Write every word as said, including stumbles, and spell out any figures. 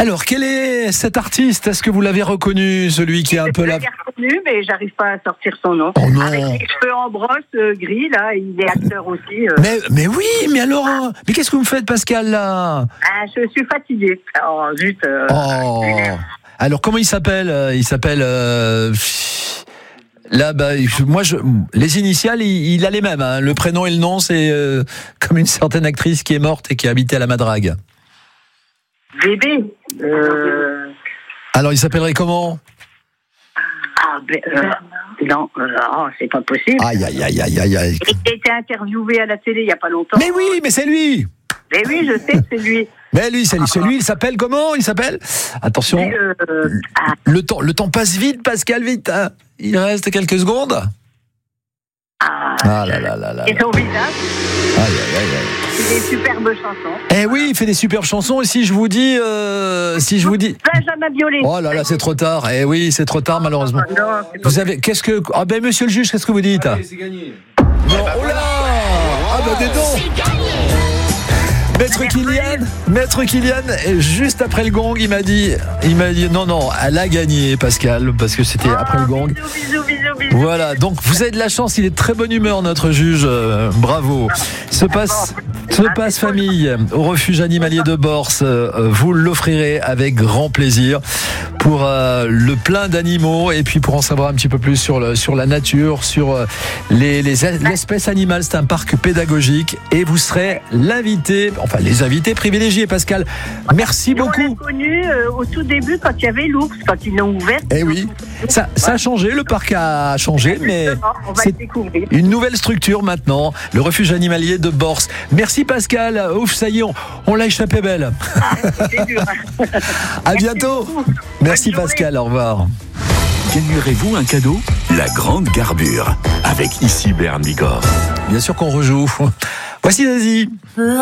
Alors, quel est cet artiste? Est-ce que vous l'avez reconnu, celui qui est un peu là? Je l'ai reconnu, mais j'arrive pas à sortir son nom. Oh non. Avec les cheveux en brosse euh, gris, là, il est acteur aussi. Euh. Mais, mais oui, mais alors, mais qu'est-ce que vous me faites, Pascal, là? Ah, je suis fatiguée. Oh, zut. Euh, Oh. Alors, comment il s'appelle? Il s'appelle... Euh... Là, bah, moi, je, les initiales, il, il a les mêmes. Hein. Le prénom et le nom, c'est euh, comme une certaine actrice qui est morte et qui habitait à la Madrague. Bébé. Euh... Alors, il s'appellerait comment? Ah, ben, euh, non, euh, oh, c'est pas possible. Aïe, aïe, aïe, aïe, aïe, aïe. Il a été interviewé à la télé il y a pas longtemps. Mais oui, mais c'est lui. Mais oui, je sais que c'est lui. Mais lui, c'est lui, c'est lui. Il s'appelle comment? Il s'appelle? Attention. Euh, le, ah. le temps, le temps passe vite, Pascal, vite. Hein. Il reste quelques secondes. Ah, Ah là là là là. et son visage. Aïe, aïe, aïe, aïe. C'est des superbes chansons. Eh oui, il fait des superbes chansons. Et si je vous dis, euh, si je vous dis, Benjamin Biolay. oh là là, c'est trop tard. Eh oui, c'est trop tard malheureusement. Non, c'est pas Vous avez, qu'est-ce que, ah ben Monsieur le juge, qu'est-ce que vous dites? Allez, c'est gagné. Non, oh là, ah ben dis donc. Maître Kylian, Maître Kylian, juste après le gong, il m'a dit, il m'a dit, non, non, elle a gagné, Pascal, parce que c'était après le gong. Bisous, bisous, bisous, bisous. Voilà, donc vous avez de la chance, il est de très bonne humeur, notre juge, euh, bravo. Se passe, se passe famille au refuge animalier de Borse, euh, vous l'offrirez avec grand plaisir pour euh, le plein d'animaux et puis pour en savoir un petit peu plus sur, le, sur la nature, sur euh, les, les l'espèce animale. C'est un parc pédagogique et vous serez l'invité, enfin les invités privilégiés, Pascal. Merci Et beaucoup. on l'a connu euh, au tout début quand il y avait l'ours, quand ils l'ont ouvert. Eh oui, ça, ça a changé, le parc a changé, mais on va c'est le découvrir. une nouvelle structure maintenant, le refuge animalier de Borse. Merci Pascal, ouf, ça y est, on, on l'a échappé belle. C'est dur. À bientôt. Merci Bonne journée. Pascal, au revoir. Gagnerez-vous un cadeau? La grande garbure, avec ici Berne Bigorre. Bien sûr qu'on rejoue. Voici Zazie.